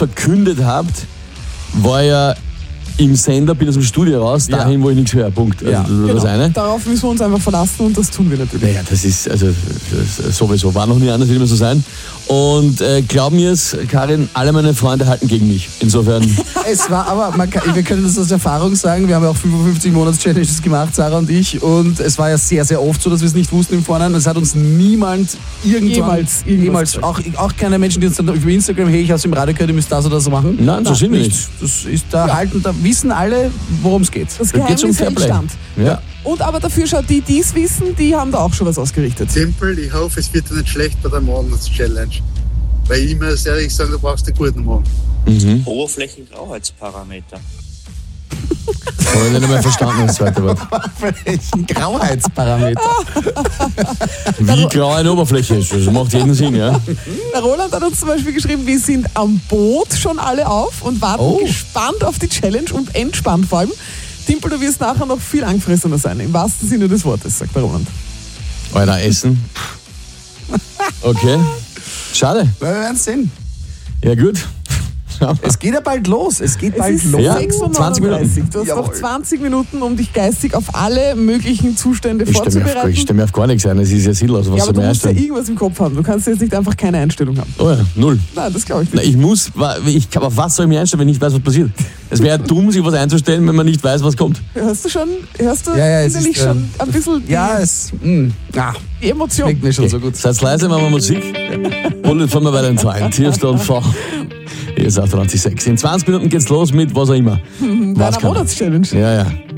verkündet habt, war ja im Sender, bin aus dem Studio raus, dahin, wo ich nichts höre. Punkt. Also, das eine. Darauf müssen wir uns einfach verlassen und das tun wir natürlich. Naja, das ist das sowieso. War noch nie anders, wird immer so sein. Und glaub mir es, Karin, alle meine Freunde halten gegen mich. Insofern. Es war aber, wir können das aus Erfahrung sagen, wir haben ja auch 55 Monats-Challenges gemacht, Sarah und ich, und es war ja sehr, sehr oft so, dass wir es nicht wussten im Vorhinein. Es hat uns niemand jemals auch keine Menschen, die uns dann über Instagram, hey, ich habe es im Radio gehört, ihr müsst das oder so machen. Nein, so sind wir nicht. Das ist da da wissen alle, worum es geht. Das Da geht's um Geheimnis Fairplay. entstand. Ja. Und aber dafür schaut die es wissen, die haben da auch schon was ausgerichtet. Tempel, ich hoffe, es wird dir nicht schlecht bei der Monats-Challenge. Weil ich muss ehrlich sagen, du brauchst einen guten Morgen. Oberflächengrauheitsparameter. Habe ich nicht einmal verstanden, das zweite Wort. Welchen Grauheitsparameter? Wie grau eine Oberfläche ist. Das macht jeden Sinn, ja. Der Roland hat uns zum Beispiel geschrieben, wir sind am Boot schon alle auf und warten gespannt auf die Challenge und entspannt vor allem. Timpel, du wirst nachher noch viel angefressener sein, im wahrsten Sinne des Wortes, sagt der Roland. Alter, Essen. Okay. Schade. Wir werden es sehen. Ja, gut. Es geht ja bald los. Es geht bald Es ist los. Ja, 6:39 Uhr. 20 Minuten. Du hast Jawohl. noch 20 Minuten, um dich geistig auf alle möglichen Zustände Ich stelle vorzubereiten. mir auf gar nichts ein. Es ist ja sinnlos, was Ja, aber soll du man musst ja einstellen? irgendwas im Kopf haben. Du kannst jetzt nicht einfach keine Einstellung haben. Oh ja, null. Nein, das glaube ich Na, nicht. auf was soll ich mich einstellen, wenn ich nicht weiß, was passiert? Es wäre dumm, sich was einzustellen, wenn man nicht weiß, was kommt. Hörst du Ja, es innerlich ist, schon ein bisschen Ja, die Emotion? schmeckt mir schon so gut. Seid leise, machen wir Musik. Und jetzt fahren wir weiter in 2. Tierstone V. Hier ist 98.6. In 20 Minuten geht's los mit was auch immer. Deiner Monatschallenge. Ja, ja.